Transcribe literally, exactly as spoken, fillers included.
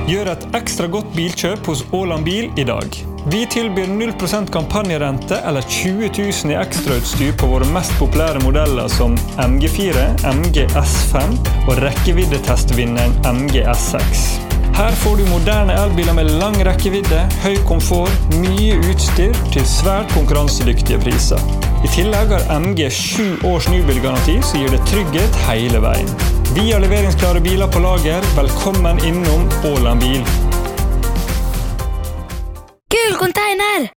Gjør et ekstra godt bilkjøp hos Åland Bil i dag. Vi tilbyr null prosent kampanjerente eller tjue tusen i ekstrautstyr på våre mest populære modeller som M G fire, M G S fem og rekkeviddetestvinneren M G S seks. Her får du moderne elbiler med lang rekkevidde, høy komfort, mye utstyr til svært konkurransedyktige priser. I tillegg har M G sju års nybilgaranti som gir det trygghet hele veien. Vi har leveringsklare biler på lager. Velkommen innom Åland Bil. Gul container!